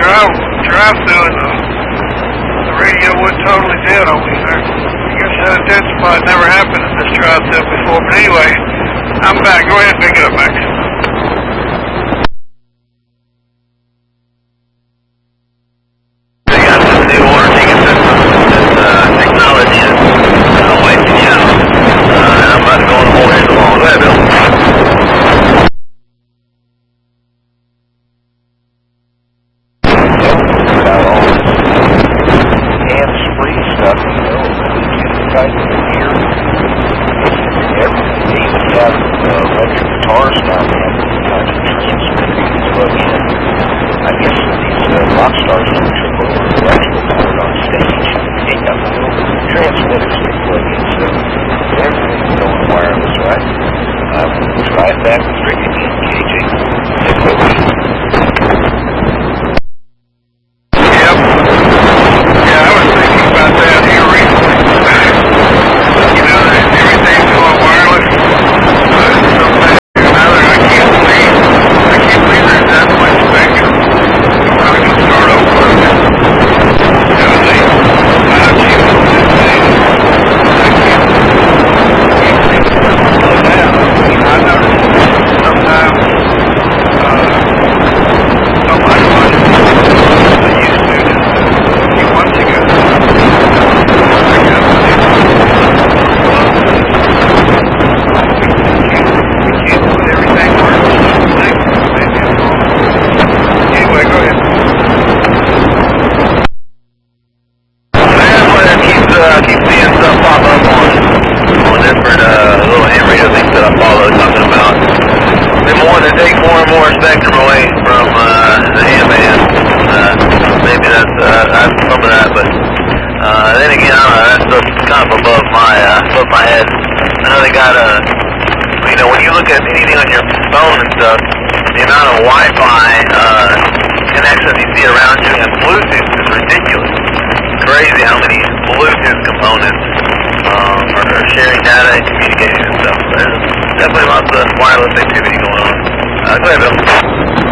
drive through and the radio went totally dead on me there. I guess that dead spot never happened in this drive through before. But anyway, I'm back. Go ahead and pick it up, Max. They got this new order taking system. This technology is wiping you out. And I'm about to go on the whole end along. Go ahead, Bill. Above my head. I know they got when you look at anything on your phone and stuff, the amount of Wi-Fi connections you see around you and Bluetooth is ridiculous. It's crazy how many Bluetooth components are sharing data and communicating and stuff. There's definitely lots of wireless activity going on. Go ahead, Bill.